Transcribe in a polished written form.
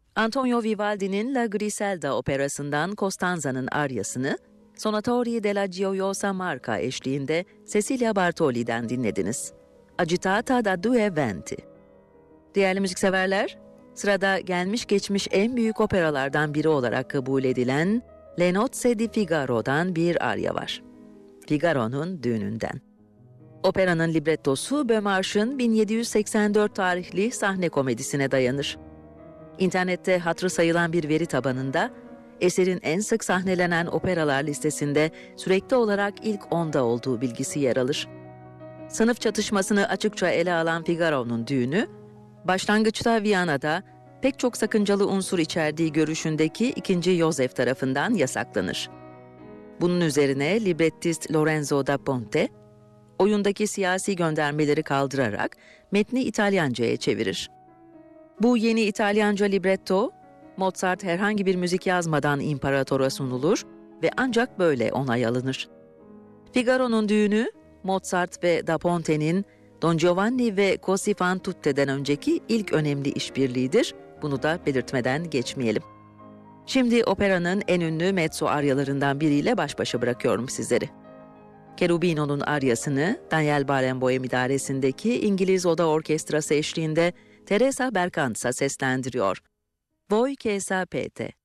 Antonio Vivaldi'nin La Griselda operasından Costanza'nın aryasını, Sonatori della Gioiosa Marca eşliğinde Cecilia Bartoli'den dinlediniz. Agitata da due venti. Değerli müzikseverler, sırada gelmiş geçmiş en büyük operalardan biri olarak kabul edilen Le Nozze di Figaro'dan bir arya var. Figaro'nun düğününden. Operanın librettosu Beaumarch'ın 1784 tarihli sahne komedisine dayanır. İnternette hatırı sayılan bir veri tabanında, eserin en sık sahnelenen operalar listesinde sürekli olarak ilk 10'da olduğu bilgisi yer alır. Sınıf çatışmasını açıkça ele alan Figaro'nun düğünü, başlangıçta Viyana'da pek çok sakıncalı unsur içerdiği görüşündeki 2. Joseph tarafından yasaklanır. Bunun üzerine librettist Lorenzo da Ponte, oyundaki siyasi göndermeleri kaldırarak metni İtalyanca'ya çevirir. Bu yeni İtalyanca libretto, Mozart herhangi bir müzik yazmadan imparatora sunulur ve ancak böyle onay alınır. Figaro'nun düğünü, Mozart ve Da Ponte'nin Don Giovanni ve Così fan tutte'den önceki ilk önemli işbirliğidir. Bunu da belirtmeden geçmeyelim. Şimdi operanın en ünlü mezzo aryalarından biriyle baş başa bırakıyorum sizleri. Cherubino'nun aryasını Daniel Barenboim idaresindeki İngiliz Oda Orkestrası eşliğinde Teresa Berkansa seslendiriyor. Voi che sapete.